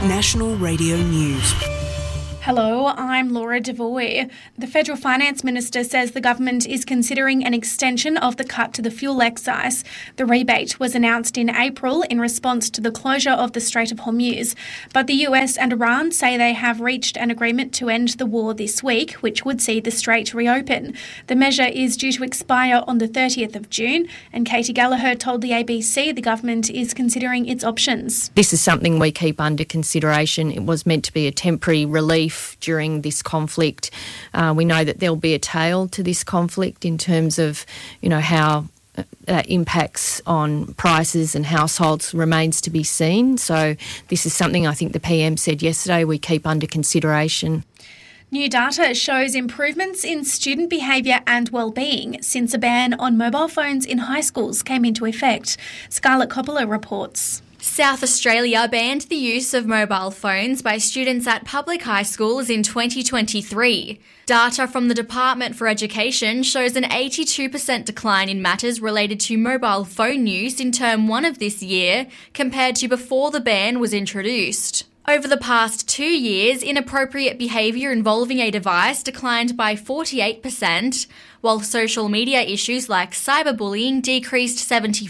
National Radio News. Hello, I'm Laura Devoy. The Federal Finance Minister says the government is considering an extension of the cut to the fuel excise. The rebate was announced in April in response to the closure of the Strait of Hormuz. But the US and Iran say they have reached an agreement to end the war this week, which would see the strait reopen. The measure is due to expire on the 30th of June, and Katie Gallagher told the ABC the government is considering its options. This is something we keep under consideration. It was meant to be a temporary relief during this conflict. We know that there'll be a tail to this conflict in terms of, how that impacts on prices and households remains to be seen. So this is something I think the PM said yesterday we keep under consideration. New data shows improvements in student behaviour and well-being since a ban on mobile phones in high schools came into effect. Scarlett Coppola reports. South Australia banned the use of mobile phones by students at public high schools in 2023. Data from the Department for Education shows an 82% decline in matters related to mobile phone use in Term 1 of this year compared to before the ban was introduced. Over the past 2 years, inappropriate behaviour involving a device declined by 48%, while social media issues like cyberbullying decreased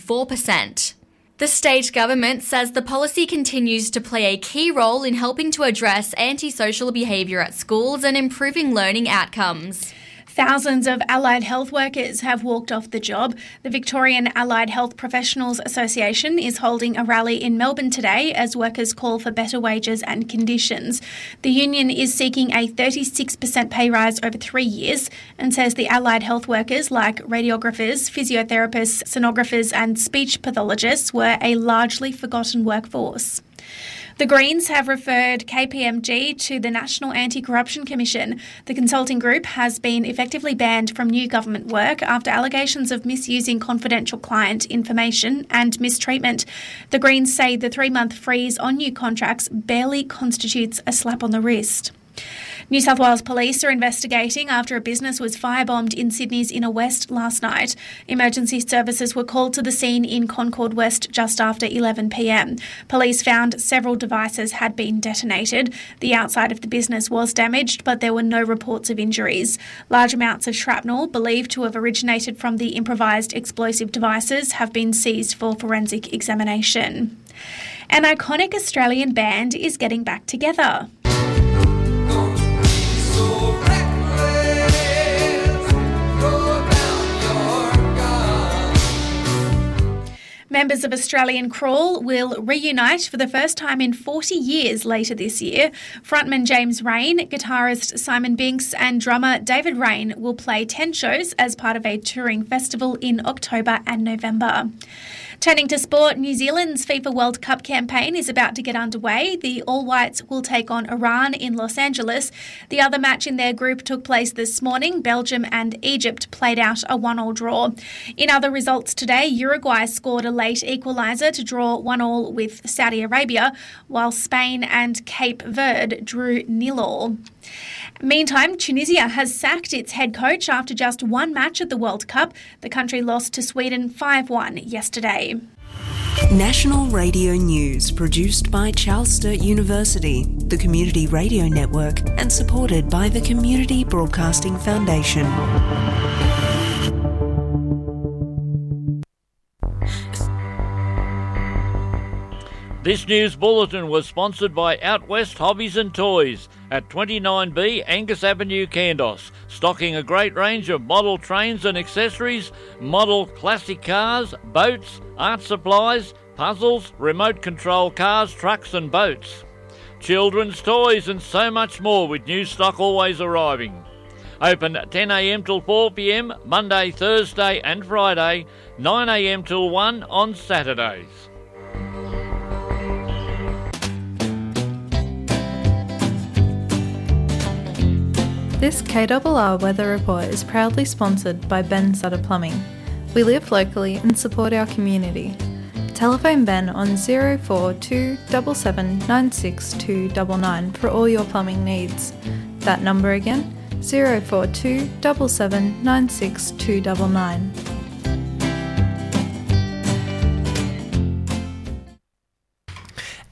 74%. The state government says the policy continues to play a key role in helping to address antisocial behaviour at schools and improving learning outcomes. Thousands of allied health workers have walked off the job. The Victorian Allied Health Professionals Association is holding a rally in Melbourne today as workers call for better wages and conditions. The union is seeking a 36% pay rise over 3 years and says the allied health workers like radiographers, physiotherapists, sonographers and speech pathologists were a largely forgotten workforce. The Greens have referred KPMG to the National Anti-Corruption Commission. The consulting group has been effectively banned from new government work after allegations of misusing confidential client information and mistreatment. The Greens say the 3-month freeze on new contracts barely constitutes a slap on the wrist. New South Wales Police are investigating after a business was firebombed in Sydney's Inner West last night. Emergency services were called to the scene in Concord West just after 11 p.m. Police found several devices had been detonated. The outside of the business was damaged, but there were no reports of injuries. Large amounts of shrapnel, believed to have originated from the improvised explosive devices, have been seized for forensic examination. An iconic Australian band is getting back together. Members of Australian Crawl will reunite for the first time in 40 years later this year. Frontman James Rain, guitarist Simon Binks and drummer David Rain will play 10 shows as part of a touring festival in October and November. Turning to sport, New Zealand's FIFA World Cup campaign is about to get underway. The All Whites will take on Iran in Los Angeles. The other match in their group took place this morning. Belgium and Egypt played out a 1-1 draw. In other results today, Uruguay scored a late equaliser to draw 1-1 with Saudi Arabia, while Spain and Cape Verde drew 0-0. Meantime, Tunisia has sacked its head coach after just one match at the World Cup. The country lost to Sweden 5-1 yesterday. National Radio News, produced by Charles Sturt University, the Community Radio Network, and supported by the Community Broadcasting Foundation. This news bulletin was sponsored by Out West Hobbies and Toys at 29B Angus Avenue, Kandos, stocking a great range of model trains and accessories, model classic cars, boats, art supplies, puzzles, remote control cars, trucks and boats, children's toys and so much more, with new stock always arriving. Open 10am till 4pm, Monday, Thursday and Friday, 9am till 1 on Saturdays. This KRR weather report is proudly sponsored by Ben Sutter Plumbing. We live locally and support our community. Telephone Ben on 042 7796299 for all your plumbing needs. That number again, 042 7796299.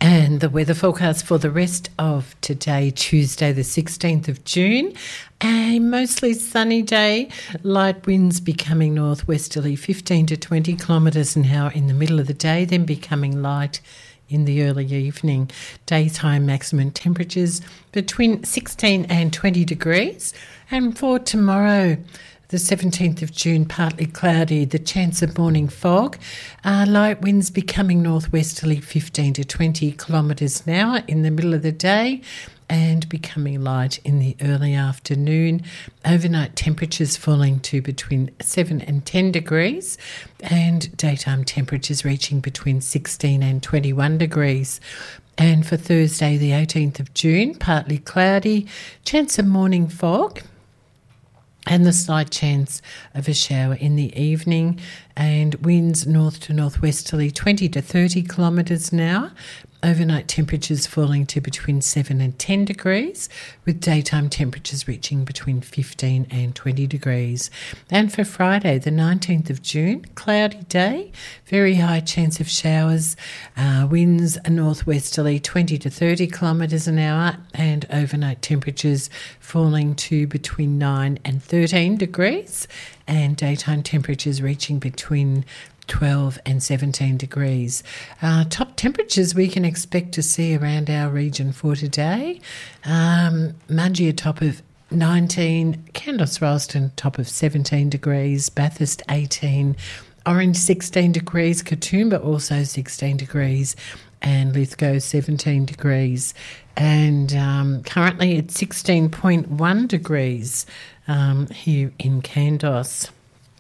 And the weather forecast for the rest of today, Tuesday the 16th of June, a mostly sunny day, light winds becoming northwesterly 15 to 20 kilometres an hour in the middle of the day, then becoming light in the early evening. Daytime maximum temperatures between 16 and 20 degrees. And for tomorrow, the 17th of June, partly cloudy, the chance of morning fog, light winds becoming northwesterly 15 to 20 kilometres an hour in the middle of the day and becoming light in the early afternoon. Overnight temperatures falling to between 7 and 10 degrees and daytime temperatures reaching between 16 and 21 degrees. And for Thursday, the 18th of June, partly cloudy, chance of morning fog, and the slight chance of a shower in the evening, and winds north to northwesterly 20 to 30 kilometres an hour. Overnight temperatures falling to between 7 and 10 degrees, with daytime temperatures reaching between 15 and 20 degrees. And for Friday, the 19th of June, cloudy day, very high chance of showers, winds northwesterly 20 to 30 kilometres an hour, and overnight temperatures falling to between 9 and 13 degrees, and daytime temperatures reaching between 12 and 17 degrees. Top temperatures we can expect to see around our region for today. Mudgee a top of 19, Kandos Rolleston top of 17 degrees, Bathurst 18, Orange 16 degrees, Katoomba also 16 degrees, and Lithgow 17 degrees. And currently it's 16.1 degrees here in Kandos.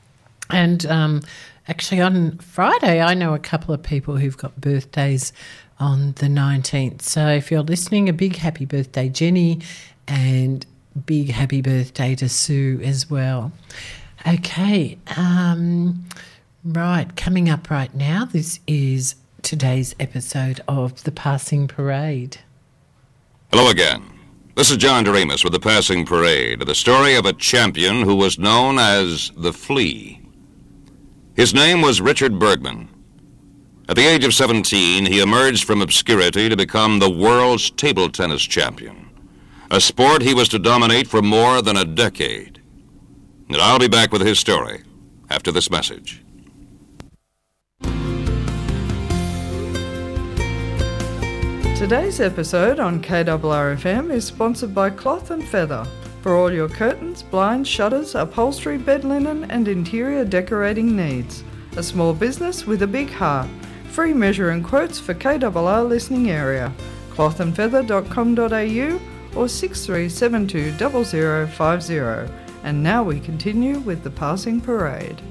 And actually, on Friday, I know a couple of people who've got birthdays on the 19th. So if you're listening, a big happy birthday, Jenny, and big happy birthday to Sue as well. Okay, right, coming up right now, this is today's episode of The Passing Parade. Hello again. This is John Doremus with The Passing Parade, the story of a champion who was known as the Flea. His name was Richard Bergman. At the age of 17, he emerged from obscurity to become the world's table tennis champion, a sport he was to dominate for more than a decade. And I'll be back with his story after this message. Today's episode on KRRFM is sponsored by Cloth & Feather. For all your curtains, blinds, shutters, upholstery, bed linen and interior decorating needs. A small business with a big heart. Free measure and quotes for KRR listening area. clothandfeather.com.au or 6372 0050. And now we continue with The Passing Parade.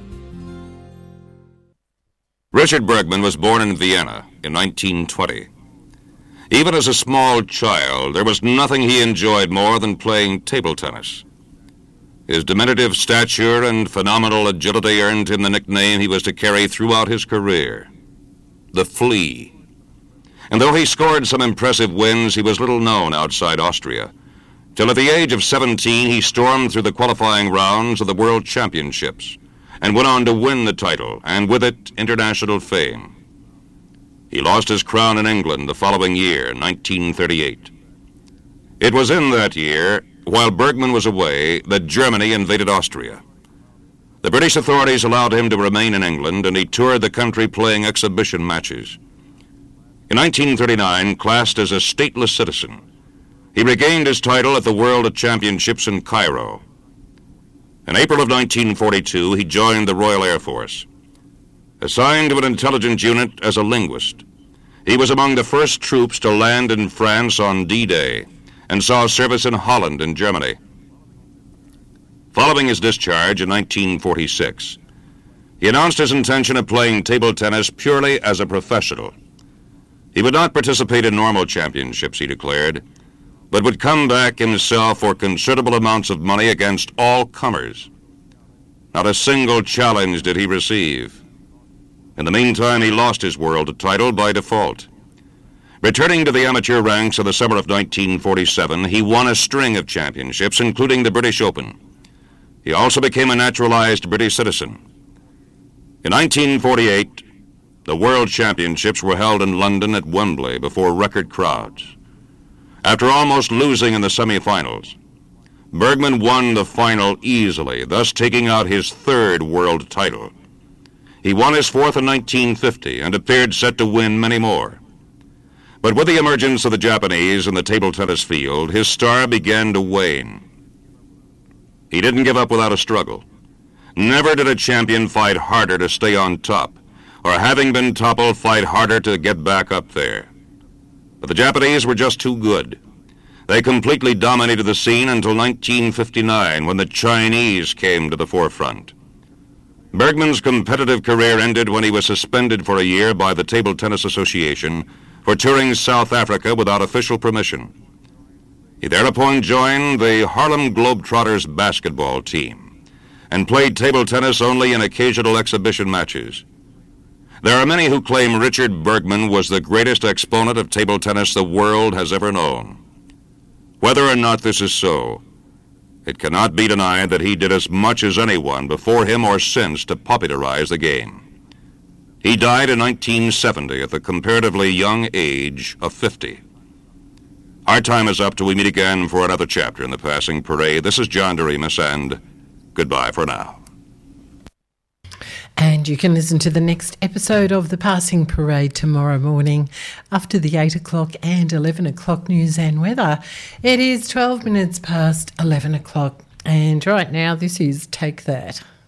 Richard Bergman was born in Vienna in 1920. Even as a small child, there was nothing he enjoyed more than playing table tennis. His diminutive stature and phenomenal agility earned him the nickname he was to carry throughout his career, the Flea. And though he scored some impressive wins, he was little known outside Austria, till at the age of 17 he stormed through the qualifying rounds of the World Championships and went on to win the title, and with it, international fame. He lost his crown in England the following year, 1938. It was in that year, while Bergman was away, that Germany invaded Austria. The British authorities allowed him to remain in England, and he toured the country playing exhibition matches. In 1939, classed as a stateless citizen, he regained his title at the World Championships in Cairo. In April of 1942, he joined the Royal Air Force. Assigned to an intelligence unit as a linguist, he was among the first troops to land in France on D-Day and saw service in Holland and Germany. Following his discharge in 1946, he announced his intention of playing table tennis purely as a professional. He would not participate in normal championships, he declared, but would come back himself for considerable amounts of money against all comers. Not a single challenge did he receive. In the meantime, he lost his world title by default. Returning to the amateur ranks in the summer of 1947, he won a string of championships, including the British Open. He also became a naturalized British citizen. In 1948, The World Championships were held in London at Wembley before record crowds. After almost losing in the semi-finals, Bergman won the final easily, thus taking out his third world title. He won his fourth in 1950 and appeared set to win many more. But with the emergence of the Japanese in the table tennis field, his star began to wane. He didn't give up without a struggle. Never did a champion fight harder to stay on top, or having been toppled, fight harder to get back up there. But the Japanese were just too good. They completely dominated the scene until 1959, when the Chinese came to the forefront. Bergman's competitive career ended when he was suspended for a year by the Table Tennis Association for touring South Africa without official permission. He thereupon joined the Harlem Globetrotters basketball team and played table tennis only in occasional exhibition matches. There are many who claim Richard Bergman was the greatest exponent of table tennis the world has ever known. Whether or not this is so, it cannot be denied that he did as much as anyone before him or since to popularize the game. He died in 1970 at the comparatively young age of 50. Our time is up till we meet again for another chapter in the Passing Parade. This is John Doremus, and goodbye for now. And you can listen to the next episode of The Passing Parade tomorrow morning after the 8 o'clock and 11 o'clock news and weather. It is 12 minutes past 11 o'clock, and right now this is Take That.